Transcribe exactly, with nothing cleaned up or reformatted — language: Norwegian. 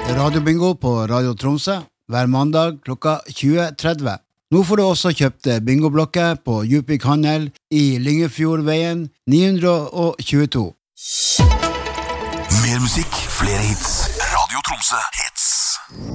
Radiobingo på Radio Tromsø hver mandag klokka tjue tretti. Nå får du også kjøpt bingoblokker på Djupvik Handel i Lyngefjordveien ni hundre tjueto. Mer musikk, flere hits. Radio Tromsø.